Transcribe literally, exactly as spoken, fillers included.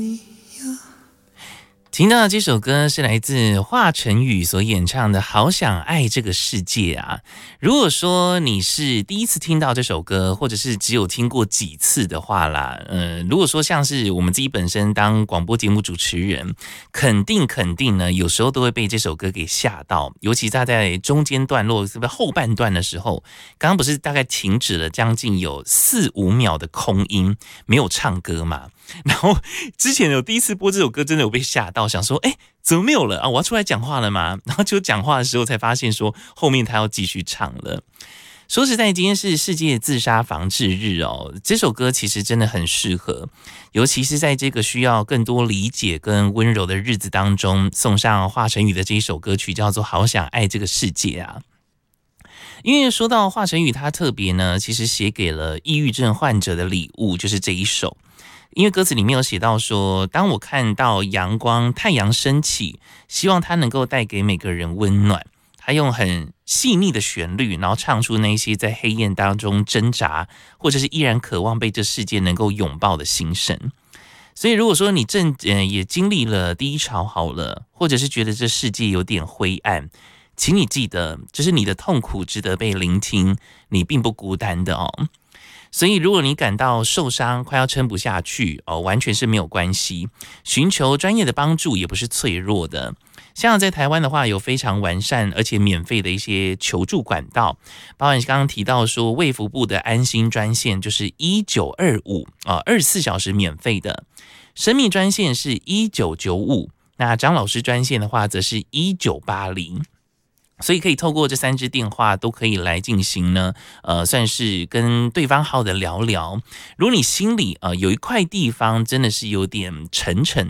听到的这首歌是来自华晨宇所演唱的《好想爱这个世界》啊。如果说你是第一次听到这首歌，或者是只有听过几次的话啦，呃，如果说像是我们自己本身当广播节目主持人，肯定肯定呢，有时候都会被这首歌给吓到，尤其他在中间段落，是不是后半段的时候，刚刚不是大概停止了将近有四五秒的空音，没有唱歌嘛？然后之前有第一次播这首歌，真的有被吓到，想说，哎，怎么没有了啊？我要出来讲话了吗？然后就讲话的时候才发现说，后面他要继续唱了。说实在，今天是世界自杀防治日哦，这首歌其实真的很适合，尤其是在这个需要更多理解跟温柔的日子当中，送上华晨宇的这一首歌曲，叫做《好想爱这个世界》啊。因为说到华晨宇，他特别呢，其实写给了抑郁症患者的礼物，就是这一首。因为歌词里面有写到说，当我看到阳光太阳升起，希望它能够带给每个人温暖。他用很细腻的旋律，然后唱出那些在黑夜当中挣扎，或者是依然渴望被这世界能够拥抱的心声。所以如果说你正、呃、也经历了低潮好了，或者是觉得这世界有点灰暗，请你记得，就是你的痛苦值得被聆听，你并不孤单的哦。所以如果你感到受伤，快要撑不下去哦，完全是没有关系，寻求专业的帮助也不是脆弱的。像在台湾的话，有非常完善而且免费的一些求助管道，包含刚刚提到说卫福部的安心专线就是一九二五啊，二十四小时免费的，生命专线是一九九五，那张老师专线的话则是一九八零。所以可以透过这三支电话都可以来进行呢，呃，算是跟对方好的聊聊。如果你心里呃有一块地方真的是有点沉沉